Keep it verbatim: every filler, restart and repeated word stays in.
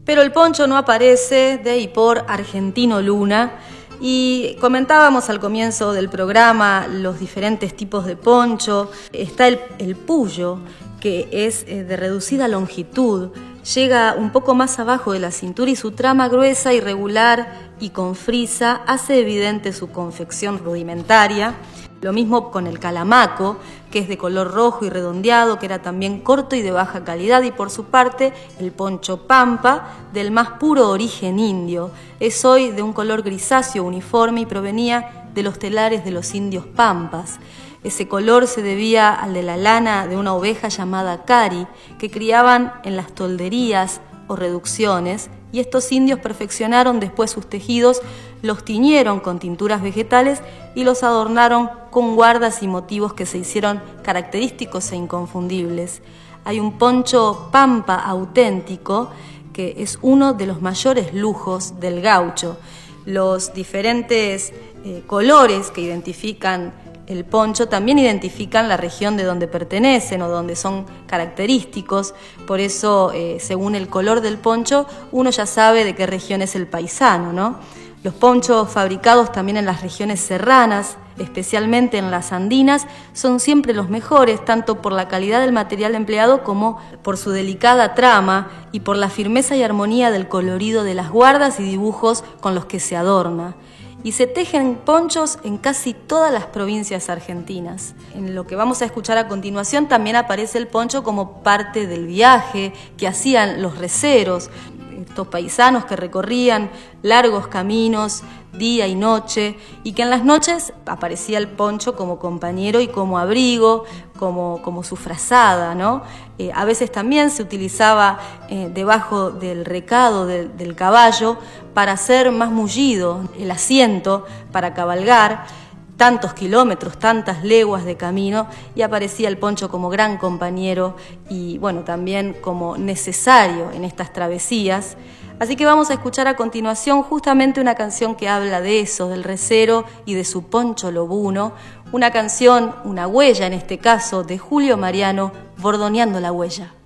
Pero el poncho no aparece de y por Argentino Luna. Y comentábamos al comienzo del programa los diferentes tipos de poncho. Está el, el puyo, que es de reducida longitud, llega un poco más abajo de la cintura y su trama gruesa, irregular y con frisa hace evidente su confección rudimentaria. Lo mismo con el calamaco, que es de color rojo y redondeado, que era también corto y de baja calidad, y por su parte el poncho pampa, del más puro origen indio. Es hoy de un color grisáceo uniforme y provenía de los telares de los indios pampas. Ese color se debía al de la lana de una oveja llamada cari, que criaban en las tolderías o reducciones, y estos indios perfeccionaron después sus tejidos, los tiñeron con tinturas vegetales y los adornaron con guardas y motivos que se hicieron característicos e inconfundibles. Hay un poncho pampa auténtico que es uno de los mayores lujos del gaucho. Los diferentes eh, colores que identifican el poncho también identifican la región de donde pertenecen o donde son característicos. Por eso, eh, según el color del poncho, uno ya sabe de qué región es el paisano, ¿no? Los ponchos fabricados también en las regiones serranas, especialmente en las andinas, son siempre los mejores, tanto por la calidad del material empleado como por su delicada trama y por la firmeza y armonía del colorido de las guardas y dibujos con los que se adorna. Y se tejen ponchos en casi todas las provincias argentinas. En lo que vamos a escuchar a continuación también aparece el poncho como parte del viaje que hacían los receros, estos paisanos que recorrían largos caminos día y noche, y que en las noches aparecía el poncho como compañero y como abrigo, como, como su frazada, ¿no? Eh, a veces también se utilizaba eh, debajo del recado de, del caballo para hacer más mullido el asiento para cabalgar tantos kilómetros, tantas leguas de camino, y aparecía el poncho como gran compañero y, bueno, también como necesario en estas travesías. Así que vamos a escuchar a continuación justamente una canción que habla de eso, del recero y de su poncho lobuno, una canción, una huella en este caso, de Julio Mariano, Bordoneando la Huella.